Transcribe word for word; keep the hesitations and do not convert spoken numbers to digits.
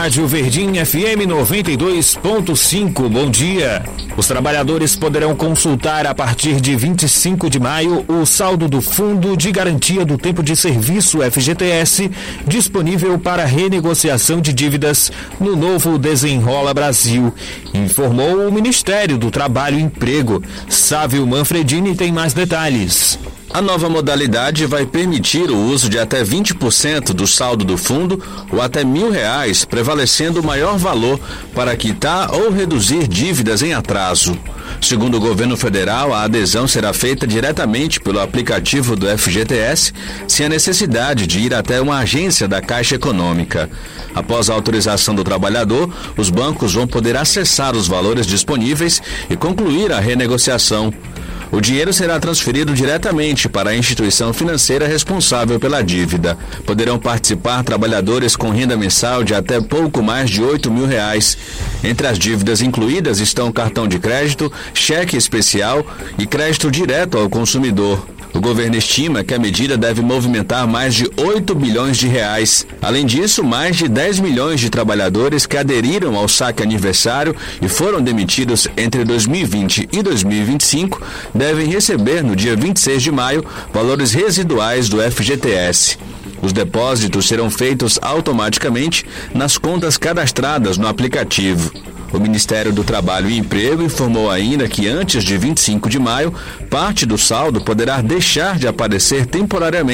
Rádio Verdinha F M noventa e dois ponto cinco. Bom dia. Os trabalhadores poderão consultar a partir de vinte e cinco de maio o saldo do Fundo de Garantia do Tempo de Serviço F G T S, disponível para renegociação de dívidas no novo Desenrola Brasil, informou o Ministério do Trabalho e Emprego. Sávio Manfredini tem mais detalhes. A nova modalidade vai permitir o uso de até vinte por cento do saldo do fundo ou até mil reais, prevalecendo o maior valor para quitar ou reduzir dívidas em atraso. Segundo o governo federal, a adesão será feita diretamente pelo aplicativo do F G T S, sem a necessidade de ir até uma agência da Caixa Econômica. Após a autorização do trabalhador, os bancos vão poder acessar os valores disponíveis e concluir a renegociação. O dinheiro será transferido diretamente para a instituição financeira responsável pela dívida. Poderão participar trabalhadores com renda mensal de até pouco mais de oito mil reais. Entre as dívidas incluídas estão cartão de crédito, cheque especial e crédito direto ao consumidor. O governo estima que a medida deve movimentar mais de oito bilhões de reais. Além disso, mais de dez milhões de trabalhadores que aderiram ao saque aniversário e foram demitidos entre dois mil e vinte e dois mil e vinte e cinco devem receber no dia vinte e seis de maio valores residuais do F G T S. Os depósitos serão feitos automaticamente nas contas cadastradas no aplicativo. O Ministério do Trabalho e Emprego informou ainda que antes de vinte e cinco de maio, parte do saldo poderá deixar de aparecer temporariamente